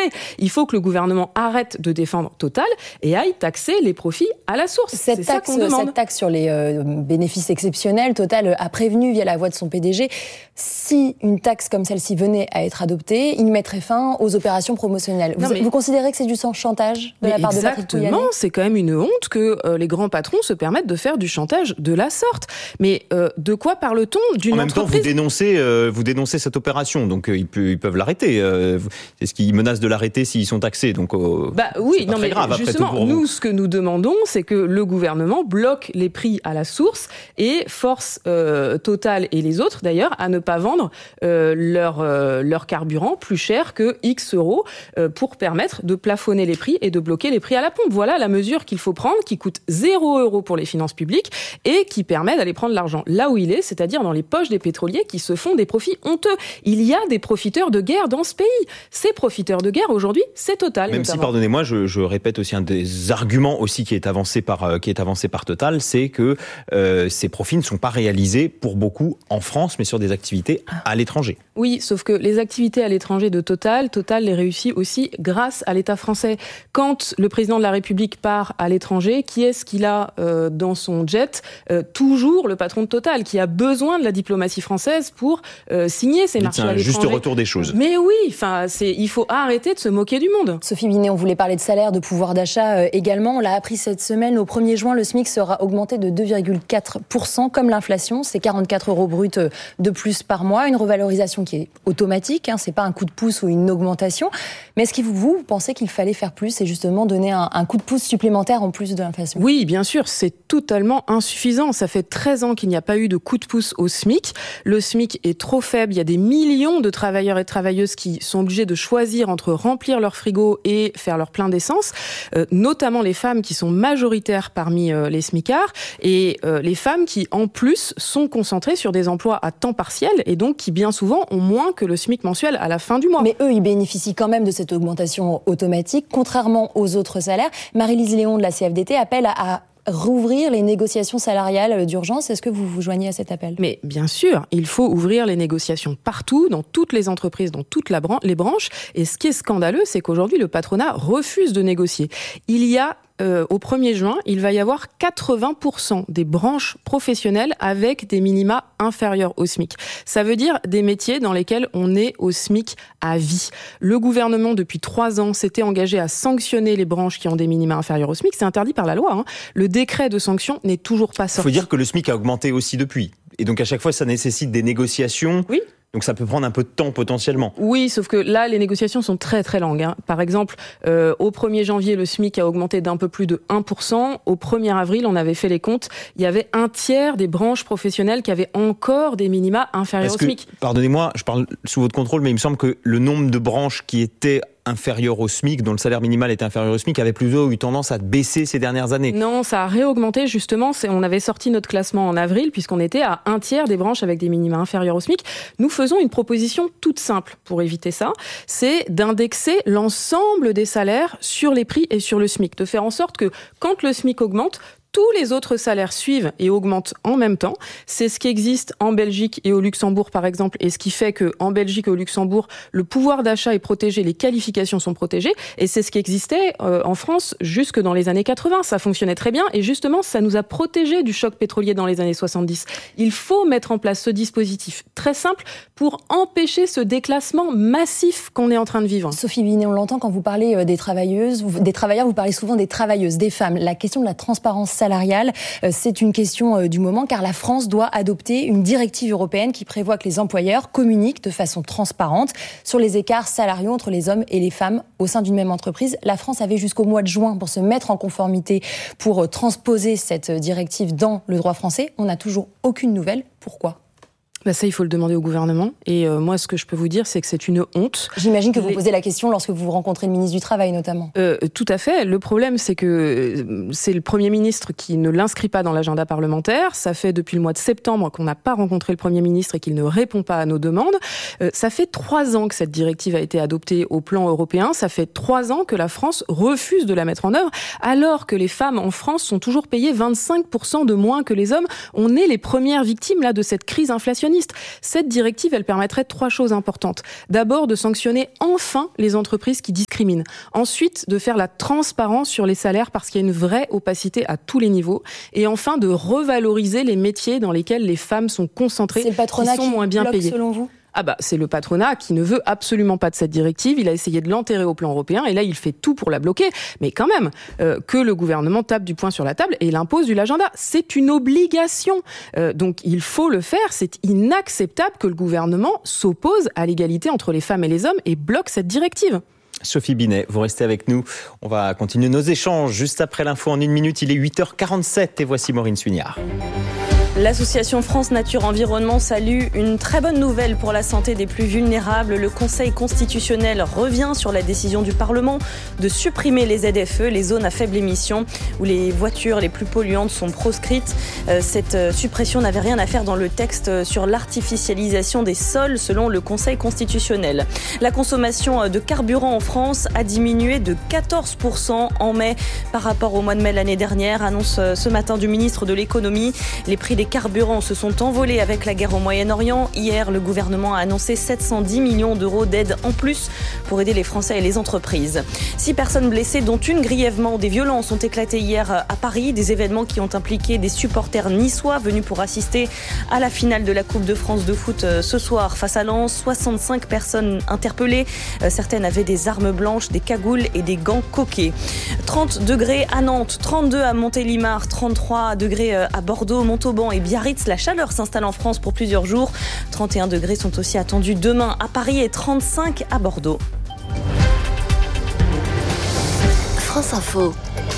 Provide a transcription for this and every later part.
Il faut que le gouvernement arrête de défendre Total et aille taxer les profits à la source. Cette taxe sur les bénéfices exceptionnels, Total a prévenu via la voix de son PDG, si une taxe comme celle-ci venait à être adoptée, il mettrait fin aux opérations promotionnelles. Vous considérez que c'est du chantage de la part de Patrick Pouyanné ? Exactement, c'est quand même une honte que les grands patrons se permettent de faire du chantage de la sorte. Mais de quoi parle-t-on d'une entreprise ? En même temps, vous dénoncez cette opération, donc ils peuvent l'arrêter. Est-ce qu'ils menacent de l'arrêter s'ils sont taxés ? Donc, oui, non, mais grave, justement, nous, ce que nous demandons, c'est que le gouvernement bloque les prix à la source et force Total et les autres, d'ailleurs, à ne pas vendre leur carburant plus cher que X euros pour permettre de plafonner les prix et de bloquer les prix à la pompe. Voilà la mesure qu'il faut prendre, qui coûte 0 € pour les finances publiques et qui permet d'aller prendre l'argent là où il est, c'est-à-dire dans les poches des pétroliers qui se font des profits honteux. Il y a des profiteurs de guerre dans ce pays. Ces profiteurs de guerre, aujourd'hui, c'est Total. Même notamment. si, pardonnez-moi, je répète aussi un des arguments aussi qui est avancé par Total, c'est que ces profits ne sont pas réalisés pour beaucoup en France, mais sur des activités à l'étranger. Oui, sauf que les activités à l'étranger de Total les réussit aussi grâce à l'État français. Quand le président de la République part à l'étranger, qui est-ce qu'il a dans son jet ? Toujours le patron de Total, qui a besoin de la diplomatie française pour signer ses marchés à l'étranger. C'est un juste retour des choses. Mais oui, il faut arrêter de se moquer du monde. Sophie Binet, on voulait parler de salaire, de pouvoir d'achat également. On l'a appris cette semaine, au 1er juin, le SMIC sera augmenté de 2,4%, comme l'inflation. C'est 44 € bruts de plus par mois. Une revalorisation qui est automatique, c'est pas un coup de pouce ou une augmentation. Mais est-ce que vous pensez qu'il fallait faire plus et justement donner un coup de pouce supplémentaire en plus de l'inflation ? Oui, bien sûr, c'est totalement insuffisant. Ça fait 13 ans qu'il n'y a pas eu de coup de pouce au SMIC. Le SMIC est trop faible. Il y a des millions de travailleurs et travailleuses qui sont obligés de choisir entre remplir leur frigo et faire leur plein d'essence, notamment les femmes qui sont majoritaires parmi les smicards et les femmes qui, en plus, sont concentrées sur des emplois à temps partiel et donc qui, bien souvent, ont moins que le SMIC mensuel à la fin du mois. Mais eux, ils bénéficient quand même de cette augmentation automatique, contrairement aux autres salaires. Marie-Lise Léon de la CFDT appelle à rouvrir les négociations salariales d'urgence. Est-ce que vous vous joignez à cet appel ? Mais bien sûr, il faut ouvrir les négociations partout, dans toutes les entreprises, dans toutes les branches. Et ce qui est scandaleux, c'est qu'aujourd'hui, le patronat refuse de négocier. Il y a au 1er juin, il va y avoir 80% des branches professionnelles avec des minima inférieurs au SMIC. Ça veut dire des métiers dans lesquels on est au SMIC à vie. Le gouvernement, depuis 3 ans, s'était engagé à sanctionner les branches qui ont des minima inférieurs au SMIC. C'est interdit par la loi. Le décret de sanction n'est toujours pas sorti. Il faut dire que le SMIC a augmenté aussi depuis. Et donc à chaque fois, ça nécessite des négociations. Oui. Donc ça peut prendre un peu de temps potentiellement. Oui, sauf que là, les négociations sont très très longues. Par exemple, au 1er janvier, le SMIC a augmenté d'un peu plus de 1%. Au 1er avril, on avait fait les comptes, il y avait un tiers des branches professionnelles qui avaient encore des minima inférieurs au SMIC. Pardonnez-moi, je parle sous votre contrôle, mais il me semble que le nombre de branches qui étaient inférieur au SMIC, dont le salaire minimal était inférieur au SMIC, avait plutôt eu tendance à baisser ces dernières années. Non, ça a réaugmenté justement. On avait sorti notre classement en avril, puisqu'on était à un tiers des branches avec des minima inférieurs au SMIC. Nous faisons une proposition toute simple pour éviter ça, c'est d'indexer l'ensemble des salaires sur les prix et sur le SMIC, de faire en sorte que quand le SMIC augmente, tous les autres salaires suivent et augmentent en même temps. C'est ce qui existe en Belgique et au Luxembourg, par exemple, et ce qui fait qu'en Belgique et au Luxembourg, le pouvoir d'achat est protégé, les qualifications sont protégées, et c'est ce qui existait en France jusque dans les années 80. Ça fonctionnait très bien, et justement, ça nous a protégés du choc pétrolier dans les années 70. Il faut mettre en place ce dispositif très simple pour empêcher ce déclassement massif qu'on est en train de vivre. Sophie Binet, on l'entend quand vous parlez des travailleurs, vous parlez souvent des travailleuses, des femmes. La question de la transparence salariale, c'est une question du moment, car la France doit adopter une directive européenne qui prévoit que les employeurs communiquent de façon transparente sur les écarts salariaux entre les hommes et les femmes au sein d'une même entreprise. La France avait jusqu'au mois de juin pour se mettre en conformité, pour transposer cette directive dans le droit français. On n'a toujours aucune nouvelle. Pourquoi ? Ça, il faut le demander au gouvernement. Et moi, ce que je peux vous dire, c'est que c'est une honte. J'imagine que vous posez la question lorsque vous rencontrez le ministre du Travail, notamment. Tout à fait. Le problème, c'est que c'est le Premier ministre qui ne l'inscrit pas dans l'agenda parlementaire. Ça fait depuis le mois de septembre qu'on n'a pas rencontré le Premier ministre et qu'il ne répond pas à nos demandes. Ça fait 3 ans que cette directive a été adoptée au plan européen. Ça fait 3 ans que la France refuse de la mettre en œuvre, alors que les femmes en France sont toujours payées 25% de moins que les hommes. On est les premières victimes là de cette crise inflationniste. protectionnistes. Cette directive, elle permettrait 3 choses importantes. D'abord, de sanctionner enfin les entreprises qui discriminent. Ensuite, de faire la transparence sur les salaires parce qu'il y a une vraie opacité à tous les niveaux. Et enfin, de revaloriser les métiers dans lesquels les femmes sont concentrées, c'est le patronat qui sont moins bien payées. Selon vous ? C'est le patronat qui ne veut absolument pas de cette directive. Il a essayé de l'enterrer au plan européen et là, il fait tout pour la bloquer. Mais quand même, que le gouvernement tape du poing sur la table et il impose l'agenda. C'est une obligation. Donc, il faut le faire. C'est inacceptable que le gouvernement s'oppose à l'égalité entre les femmes et les hommes et bloque cette directive. Sophie Binet, vous restez avec nous. On va continuer nos échanges juste après l'info en 1 minute. Il est 8h47 et voici Maureen Suignard. L'association France Nature Environnement salue une très bonne nouvelle pour la santé des plus vulnérables. Le Conseil constitutionnel revient sur la décision du Parlement de supprimer les ZFE, les zones à faible émission, où les voitures les plus polluantes sont proscrites. Cette suppression n'avait rien à faire dans le texte sur l'artificialisation des sols, selon le Conseil constitutionnel. La consommation de carburant en France a diminué de 14% en mai par rapport au mois de mai l'année dernière, annonce ce matin du ministre de l'économie. Les prix des carburants se sont envolés avec la guerre au Moyen-Orient. Hier, le gouvernement a annoncé 710 millions d'euros d'aide en plus pour aider les Français et les entreprises. 6 personnes blessées, dont une grièvement. Des violences ont éclaté hier à Paris. Des événements qui ont impliqué des supporters niçois venus pour assister à la finale de la Coupe de France de foot ce soir face à Lens. 65 personnes interpellées. Certaines avaient des armes blanches, des cagoules et des gants coquets. 30 degrés à Nantes, 32 à Montélimar, 33 degrés à Bordeaux, Montauban et Biarritz. La chaleur s'installe en France pour plusieurs jours. 31 degrés sont aussi attendus demain à Paris et 35 à Bordeaux. France Info.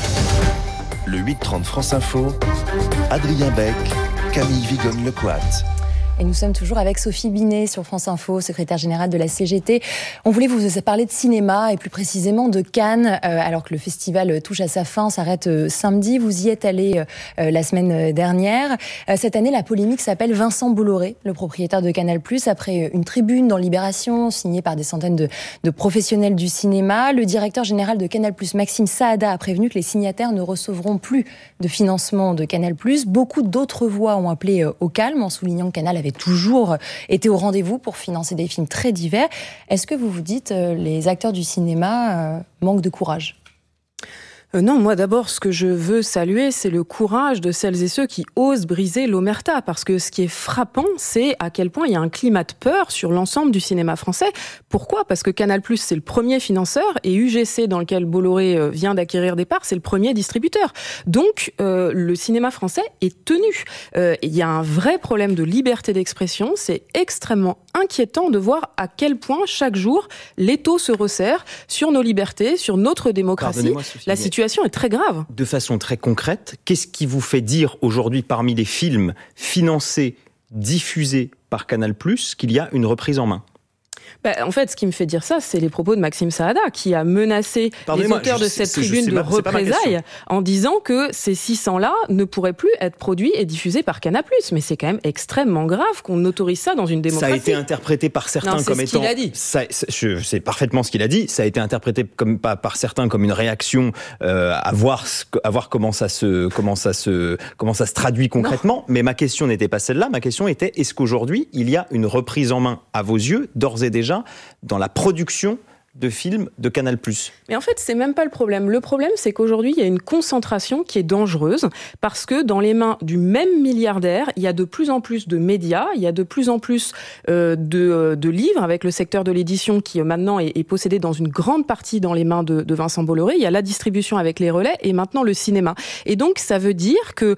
Le 8h30 France Info, Adrien Beck, Camille Vigogne-Lecoat. Et nous sommes toujours avec Sophie Binet sur France Info, secrétaire générale de la CGT. On voulait vous parler de cinéma et plus précisément de Cannes, alors que le festival touche à sa fin, s'arrête samedi. Vous y êtes allé la semaine dernière. Cette année, la polémique s'appelle Vincent Bolloré, le propriétaire de Canal+. Après une tribune dans Libération, signée par des centaines de professionnels du cinéma, le directeur général de Canal+, Maxime Saada, a prévenu que les signataires ne recevront plus de financement de Canal+. Beaucoup d'autres voix ont appelé au calme, en soulignant que Canal avait toujours été au rendez-vous pour financer des films très divers. Est-ce que vous vous dites les acteurs du cinéma manquent de courage ? Non, moi d'abord, ce que je veux saluer, c'est le courage de celles et ceux qui osent briser l'omerta, parce que ce qui est frappant, c'est à quel point il y a un climat de peur sur l'ensemble du cinéma français. Pourquoi ? Parce que Canal+, c'est le premier financeur, et UGC, dans lequel Bolloré vient d'acquérir des parts, c'est le premier distributeur. Donc, le cinéma français est tenu. Il y a un vrai problème de liberté d'expression, c'est extrêmement inquiétant de voir à quel point, chaque jour, l'étau se resserre sur nos libertés, sur notre démocratie. La situation est très grave. De façon très concrète, qu'est-ce qui vous fait dire aujourd'hui, parmi les films financés, diffusés par Canal+, qu'il y a une reprise en main ? En fait, ce qui me fait dire ça, c'est les propos de Maxime Saada, qui a menacé les auteurs de cette tribune de représailles en disant que ces 600-là ne pourraient plus être produits et diffusés par Canal+. Mais c'est quand même extrêmement grave qu'on autorise ça dans une démocratie. Ça a été interprété par certains comme étant... Je sais parfaitement ce qu'il a dit. Ça a été interprété par certains comme une réaction à voir comment ça se traduit concrètement. Non. Mais ma question n'était pas celle-là. Ma question était, est-ce qu'aujourd'hui, il y a une reprise en main, à vos yeux, d'ores et déjà, dans la production de films de Canal+. Mais en fait, c'est même pas le problème. Le problème, c'est qu'aujourd'hui, il y a une concentration qui est dangereuse parce que dans les mains du même milliardaire, il y a de plus en plus de médias, il y a de plus en plus de livres avec le secteur de l'édition qui maintenant est possédé dans une grande partie dans les mains de Vincent Bolloré. Il y a la distribution avec les relais et maintenant le cinéma. Et donc, ça veut dire que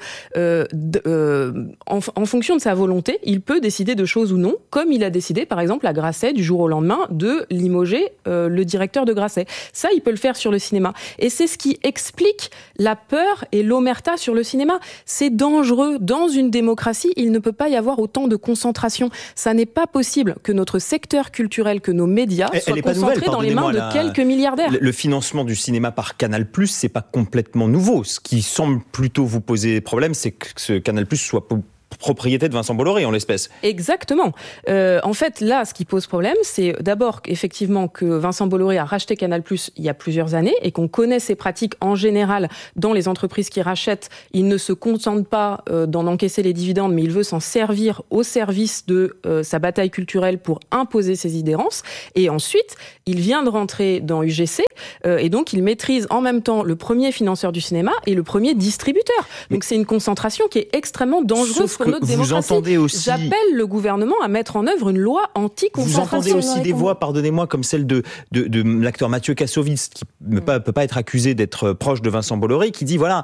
en fonction de sa volonté, il peut décider de choses ou non, comme il a décidé, par exemple, à Grasset, du jour au lendemain, de limoger le directeur de Grasset. Ça, il peut le faire sur le cinéma. Et c'est ce qui explique la peur et l'omerta sur le cinéma. C'est dangereux. Dans une démocratie, il ne peut pas y avoir autant de concentration. Ça n'est pas possible que notre secteur culturel, que nos médias soient concentrés dans les mains de quelques milliardaires. Le financement du cinéma par Canal+, c'est pas complètement nouveau. Ce qui semble plutôt vous poser problème, c'est que ce Canal+ soit propriété de Vincent Bolloré en l'espèce. Exactement. En fait, là, ce qui pose problème, c'est d'abord effectivement que Vincent Bolloré a racheté Canal+ il y a plusieurs années et qu'on connaît ses pratiques en général dans les entreprises qui rachètent. Il ne se contente pas d'en encaisser les dividendes, mais il veut s'en servir au service de sa bataille culturelle pour imposer ses idérances. Et ensuite, il vient de rentrer dans UGC et donc il maîtrise en même temps le premier financeur du cinéma et le premier distributeur. Donc c'est une concentration qui est extrêmement dangereuse pour notre démocratie. J'appelle le gouvernement à mettre en œuvre une loi anti-concentration. Vous entendez aussi des voix, pardonnez-moi, comme celle de l'acteur Mathieu Kassovitz, qui ne peut pas être accusé d'être proche de Vincent Bolloré, qui dit voilà,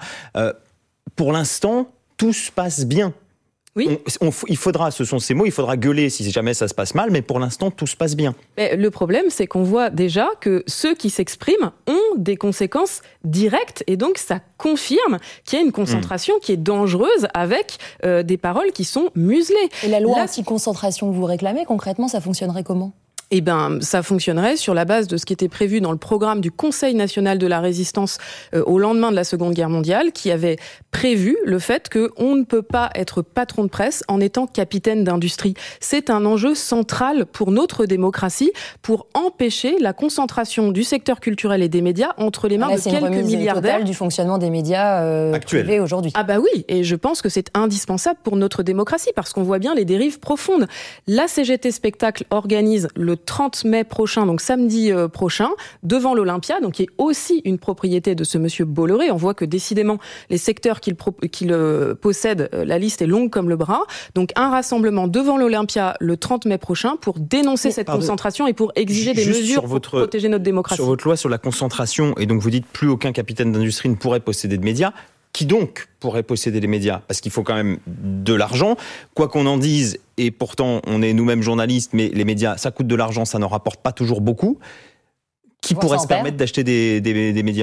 pour l'instant, tout se passe bien. Oui. Il faudra, ce sont ces mots, il faudra gueuler si jamais ça se passe mal, mais pour l'instant, tout se passe bien. Mais le problème, c'est qu'on voit déjà que ceux qui s'expriment ont des conséquences directes, et donc ça confirme qu'il y a une concentration qui est dangereuse avec des paroles qui sont muselées. Et la loi anti-concentration que vous réclamez, concrètement, ça fonctionnerait comment ? Eh ben, ça fonctionnerait sur la base de ce qui était prévu dans le programme du Conseil national de la résistance au lendemain de la Seconde Guerre mondiale, qui avait prévu le fait qu'on ne peut pas être patron de presse en étant capitaine d'industrie. C'est un enjeu central pour notre démocratie, pour empêcher la concentration du secteur culturel et des médias entre les mains de quelques milliardaires. C'est une remise totale du fonctionnement des médias privés aujourd'hui. Ah bah oui, et je pense que c'est indispensable pour notre démocratie, parce qu'on voit bien les dérives profondes. La CGT Spectacle organise le 30 mai prochain, donc samedi prochain, devant l'Olympia, donc qui est aussi une propriété de ce monsieur Bolloré. On voit que décidément, les secteurs qu'il possède, la liste est longue comme le bras. Donc un rassemblement devant l'Olympia le 30 mai prochain pour dénoncer cette concentration et pour exiger des mesures pour protéger notre démocratie. Sur votre loi sur la concentration, et donc vous dites plus aucun capitaine d'industrie ne pourrait posséder de médias. Qui donc pourrait posséder les médias ? Parce qu'il faut quand même de l'argent. Quoi qu'on en dise, et pourtant on est nous-mêmes journalistes, mais les médias, ça coûte de l'argent, ça n'en rapporte pas toujours beaucoup. Qui pourrait se permettre d'acheter des médias ?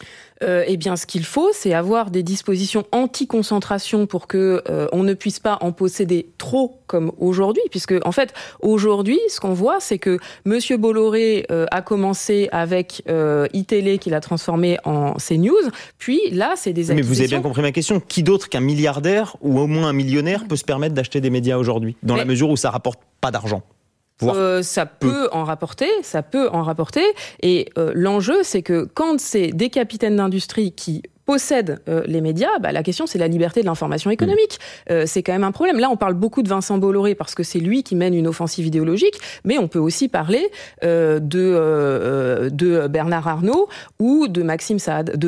Eh bien, ce qu'il faut, c'est avoir des dispositions anti-concentration pour que on ne puisse pas en posséder trop comme aujourd'hui, puisque en fait aujourd'hui, ce qu'on voit, c'est que Monsieur Bolloré a commencé avec iTélé, qu'il a transformé en CNews, puis là, c'est des acquisitions. Mais vous avez bien compris ma question. Qui d'autre qu'un milliardaire ou au moins un millionnaire peut se permettre d'acheter des médias aujourd'hui, dans la mesure où ça rapporte pas d'argent ? Ça peut en rapporter. Et l'enjeu, c'est que quand c'est des capitaines d'industrie qui possèdent les médias, la question c'est la liberté de l'information économique. C'est quand même un problème. Là, on parle beaucoup de Vincent Bolloré parce que c'est lui qui mène une offensive idéologique, mais on peut aussi parler de Bernard Arnault ou de Maxime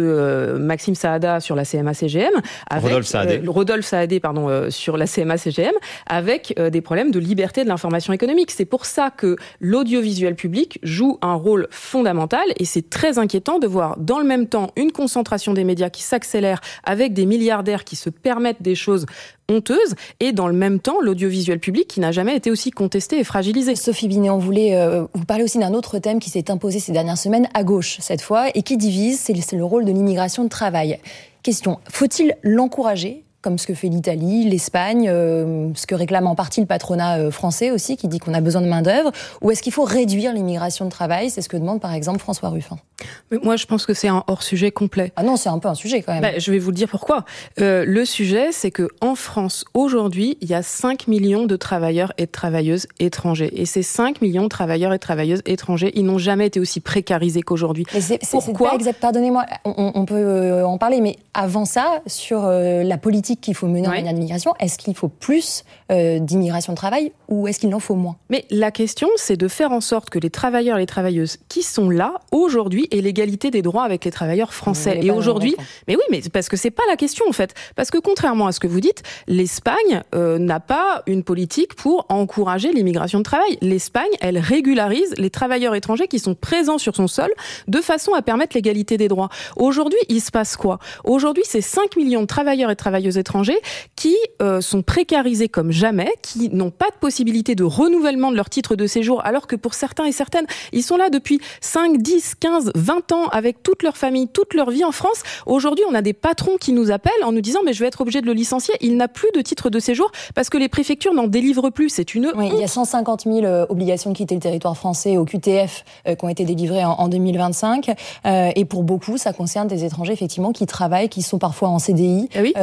Saada sur la CMA-CGM, avec Rodolphe Saadé sur la CMA-CGM, avec des problèmes de liberté de l'information économique. C'est pour ça que l'audiovisuel public joue un rôle fondamental, et c'est très inquiétant de voir dans le même temps une concentration des médias qui s'accélère avec des milliardaires qui se permettent des choses honteuses, et dans le même temps l'audiovisuel public qui n'a jamais été aussi contesté et fragilisé. Sophie Binet, on voulait vous parler aussi d'un autre thème qui s'est imposé ces dernières semaines, à gauche cette fois, et qui divise, c'est le rôle de l'immigration de travail. Question, faut-il l'encourager comme ce que fait l'Italie, l'Espagne, ce que réclame en partie le patronat français aussi, qui dit qu'on a besoin de main-d'œuvre, ou est-ce qu'il faut réduire l'immigration de travail ? C'est ce que demande par exemple François Ruffin. Mais moi, je pense que c'est un hors-sujet complet. Ah non, c'est un peu un sujet quand même. Je vais vous le dire pourquoi. Le sujet, c'est que en France, aujourd'hui, il y a 5 millions de travailleurs et de travailleuses étrangers. Et ces 5 millions de travailleurs et de travailleuses étrangers, ils n'ont jamais été aussi précarisés qu'aujourd'hui. C'est pas exact. Pardonnez-moi, on peut en parler, mais avant ça, sur la politique qu'il faut mener en matière d'immigration, est-ce qu'il faut plus d'immigration de travail ou est-ce qu'il en faut moins ? Mais la question, c'est de faire en sorte que les travailleurs et les travailleuses qui sont là aujourd'hui aient l'égalité des droits avec les travailleurs français. Et aujourd'hui, mais oui, mais parce que c'est pas la question en fait. Parce que contrairement à ce que vous dites, l'Espagne n'a pas une politique pour encourager l'immigration de travail. L'Espagne, elle régularise les travailleurs étrangers qui sont présents sur son sol de façon à permettre l'égalité des droits. Aujourd'hui, il se passe quoi ? Aujourd'hui, c'est 5 millions de travailleurs et de travailleuses étrangers qui sont précarisés comme jamais, qui n'ont pas de possibilité de renouvellement de leur titre de séjour, alors que pour certains et certaines, ils sont là depuis 5, 10, 15, 20 ans avec toute leur famille, toute leur vie en France. Aujourd'hui, on a des patrons qui nous appellent en nous disant « mais je vais être obligé de le licencier, il n'a plus de titre de séjour parce que les préfectures n'en délivrent plus ». C'est une honte. Il y a 150 000 obligations de quitter le territoire français au QTF qui ont été délivrées en 2025. Et pour beaucoup, ça concerne des étrangers effectivement qui travaillent, qui sont parfois en CDI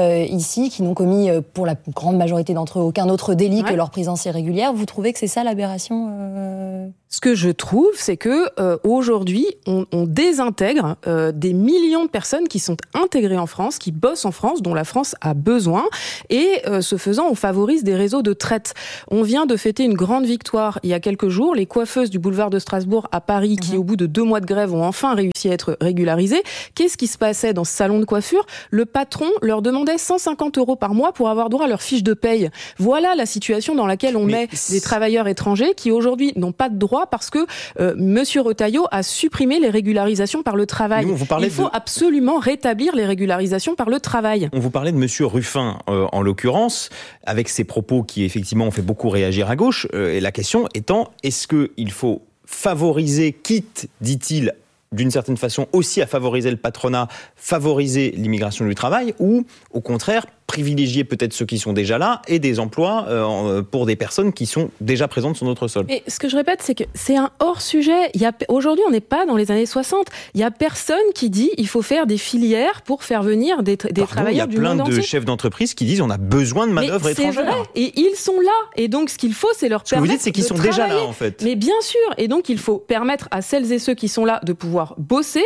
ici, qui n'ont commis, pour la grande majorité d'entre eux, aucun autre délit que leur présence irrégulière. Vous trouvez que c'est ça l'aberration Ce que je trouve, c'est que aujourd'hui, on désintègre des millions de personnes qui sont intégrées en France, qui bossent en France, dont la France a besoin, et ce faisant, on favorise des réseaux de traite. On vient de fêter une grande victoire il y a quelques jours. Les coiffeuses du boulevard de Strasbourg à Paris, qui au bout de 2 mois de grève ont enfin réussi à être régularisées. Qu'est-ce qui se passait dans ce salon de coiffure ? Le patron leur demandait 150 € par mois pour avoir droit à leur fiche de paye. Voilà la situation dans laquelle on met des travailleurs étrangers qui aujourd'hui n'ont pas de droit parce que Monsieur Retailleau a supprimé les régularisations par le travail. Il faut absolument rétablir les régularisations par le travail. On vous parlait de Monsieur Ruffin, en l'occurrence, avec ses propos qui effectivement ont fait beaucoup réagir à gauche. Et la question étant, est-ce qu'il faut favoriser, quitte, dit-il, d'une certaine façon aussi à favoriser le patronat, favoriser l'immigration du travail, ou au contraire privilégier peut-être ceux qui sont déjà là et des emplois pour des personnes qui sont déjà présentes sur notre sol. Et ce que je répète, c'est que c'est un hors-sujet. Aujourd'hui, on n'est pas dans les années 60. Il n'y a personne qui dit qu'il faut faire des filières pour faire venir des travailleurs du monde entier. Il y a plein de chefs d'entreprise qui disent on a besoin de main-d'œuvre étrangère. C'est vrai, et ils sont là. Et donc, ce qu'il faut, c'est leur permettre de travailler. Ce que vous dites, c'est qu'ils sont déjà là, en fait. Mais bien sûr. Et donc, il faut permettre à celles et ceux qui sont là de pouvoir bosser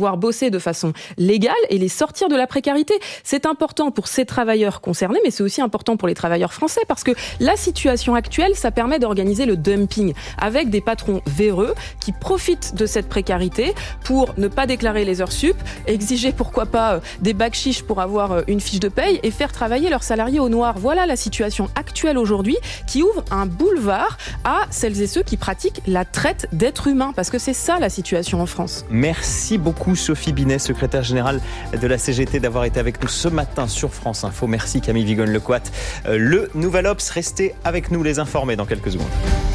de façon légale et les sortir de la précarité. C'est important pour ces travailleurs concernés, mais c'est aussi important pour les travailleurs français parce que la situation actuelle, ça permet d'organiser le dumping avec des patrons véreux qui profitent de cette précarité pour ne pas déclarer les heures sup, exiger pourquoi pas des bacs chiches pour avoir une fiche de paye et faire travailler leurs salariés au noir. Voilà la situation actuelle aujourd'hui qui ouvre un boulevard à celles et ceux qui pratiquent la traite d'êtres humains parce que c'est ça la situation en France. Merci beaucoup Sophie Binet, secrétaire générale de la CGT, d'avoir été avec nous ce matin sur France Info. Merci Camille Vigogne-Lecoat. Le Nouvel Obs, restez avec nous, les informés dans quelques secondes.